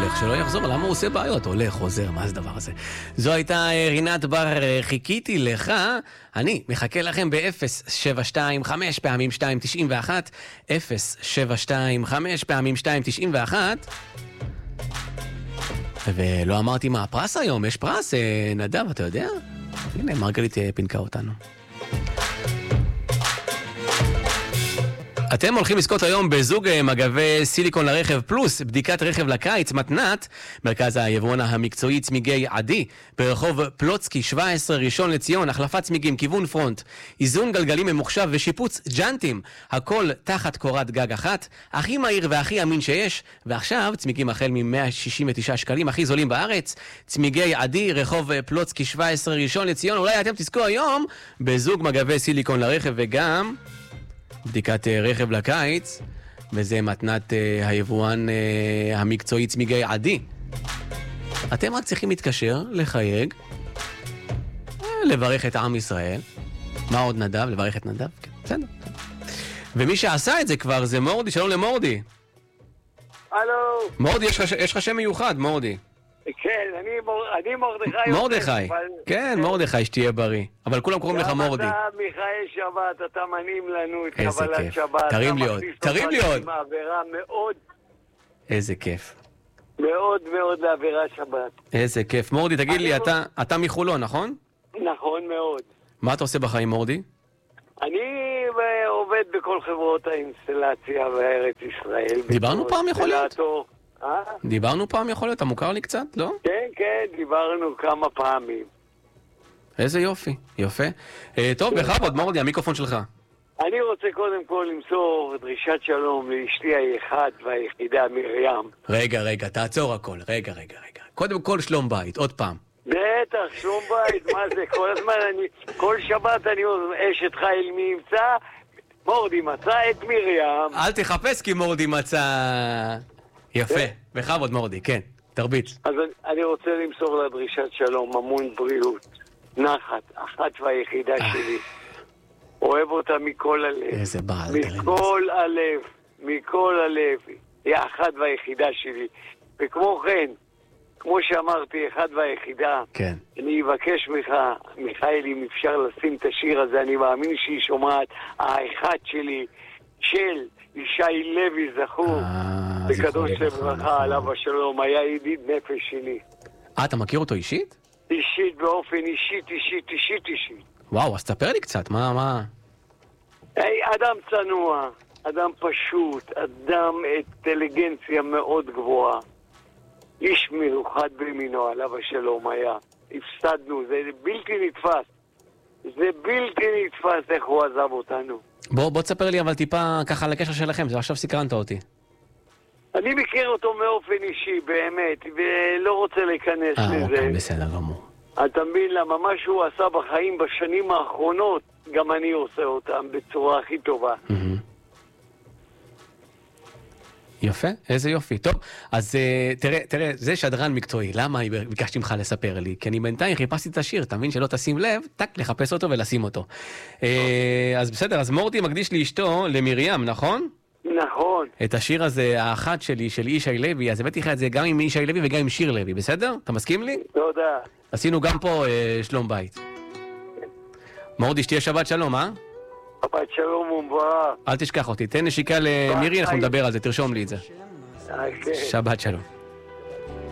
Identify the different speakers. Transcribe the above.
Speaker 1: הולך, שלא יחזור, למה הוא עושה בעיות? הולך, חוזר, מה זה דבר הזה? זו הייתה רינת בר, חיכיתי לך, אני מחכה לכם ב-0-725 פעמים 291, 0-725 פעמים 291, ולא אמרתי מה הפרס היום, יש פרס, נדב, אתה יודע? הנה, מרגלית פינקה אותנו. אתם הולכים לזכות היום בזוג מגבי סיליקון לרכב פלוס בדיקת רכב לקיץ מתנת, מרכז היבואן המקצועי צמיגי עדי ברחוב פלוצקי 17 ראשון לציון, החלפת צמיגים כיוון פרונט, איזון גלגלים ממוחשב ושיפוץ ג'אנטים, הכל תחת קורת גג אחת, הכי מהיר והכי אמין שיש. ועכשיו צמיגים החל מ-169 שקלים, הכי זולים בארץ, צמיגי עדי רחוב פלוצקי 17 ראשון לציון. אולי אתם תזכו היום בזוג מגבי סיליקון לרכב וגם בדיקת רכב לקיץ, וזה מתנת היבואן המקצועי צמיגי עדי. אתם רק צריכים להתקשר, לחייג, לברך את עם ישראל. מה עוד נדב? לברך את נדב? כן, בסדר. ומי שעשה את זה כבר זה מורדי. שלום למורדי.
Speaker 2: הלו.
Speaker 1: מורדי, יש לך שם מיוחד, מורדי.
Speaker 2: כן, אני מרדכי.
Speaker 1: מרדכי, כן, מרדכי, שתהיה בריא. אבל כולם קוראים לך מורדי.
Speaker 2: גם אתה, מיכאל שבת, אתה מנים לנו את קבלת שבת.
Speaker 1: תרים לי עוד, תרים לי עוד.
Speaker 2: מעבירה מאוד.
Speaker 1: איזה כיף.
Speaker 2: מאוד מאוד לעבירה שבת.
Speaker 1: איזה כיף. מורדי, תגיד לי, אתה מחולון, נכון?
Speaker 2: נכון מאוד.
Speaker 1: מה אתה עושה בחיים, מורדי?
Speaker 2: אני עובד בכל חברות האינסטלציה בארץ ישראל.
Speaker 1: דיברנו פעם, יכול להיות? דיברנו פעם, יכול להיות? אתה מוכר לי קצת, לא?
Speaker 2: כן, כן, דיברנו כמה פעמים.
Speaker 1: איזה יופי, יפה. טוב, בכבוד, מורדי, המיקרופון שלך.
Speaker 2: אני רוצה קודם כל למסור דרישת שלום לאשתי האחת והיחידה מרים.
Speaker 1: רגע, תעצור הכל, רגע. קודם כל שלום בית, עוד פעם.
Speaker 2: בטח, שלום בית, מה זה? כל הזמן כל שבת אני אשת חיל מי ימצא, מורדי מצא את מרים.
Speaker 1: אל תחפש כי מורדי מצא... יפה, בכבוד מורדי, כן, תרביץ.
Speaker 2: אז אני רוצה למסור לה דרישת שלום, המון בריאות, נחת, אחת והיחידה שלי. אוהב אותה מכל הלב.
Speaker 1: איזה בעל.
Speaker 2: מכל הלב. היא האחת והיחידה שלי. וכמו כן, כמו שאמרתי, אחת והיחידה,
Speaker 1: כן.
Speaker 2: אני אבקש ממך, מיכאל, אם אפשר לשים את השיר הזה, אני מאמין שהיא שומעת, האחת שלי, של ישי לוי זכור, בקדוש לברכה, עליו השלום, היה ידיד נפש שלי.
Speaker 1: אתה מכיר אותו אישית?
Speaker 2: אישית, באופן אישית.
Speaker 1: וואו, אז תספר לי קצת, מה?
Speaker 2: אדם צנוע, אדם פשוט, אדם אינטליגנציה מאוד גבוהה. איש מיוחד במינו, עליו השלום היה. הפסדנו, זה בלתי נתפס איך הוא עזב אותנו.
Speaker 1: בוא תספר לי אבל טיפה ככה על הקשר שלכם, זה עכשיו סקרנת אותי.
Speaker 2: אני מכיר אותו מאופן אישי, באמת, ולא רוצה להיכנס לזה.
Speaker 1: אוקיי, בסדר גמור.
Speaker 2: אתה מבין למה מה שהוא עשה בחיים בשנים האחרונות, גם אני עושה אותם בצורה הכי טובה.
Speaker 1: יפה, איזה יופי. טוב, אז תראה, זה שדרן מקצועי. למה ביקשתי ממך לספר לי? כי אני בינתיים חיפשתי את השיר, אתה מבין שלא תשים לב, לחפש אותו ולשים אותו. אז בסדר, אז מורדי מקדיש לאשתו, למרים, נכון?
Speaker 2: נכון.
Speaker 1: את השיר הזה, האחת שלי, של ישי לוי, אז הבאתי לך את זה גם עם ישי לוי וגם עם שיר לוי, בסדר? אתה מסכים לי?
Speaker 2: תודה.
Speaker 1: עשינו גם פה שלום בית. מורדי, שתהיה שבת שלום,
Speaker 2: שבת שלום ומברכה.
Speaker 1: אל תשכח אותי, תן נשיקה למירי, אנחנו נדבר על זה, תרשום לי את זה. שבת שלום.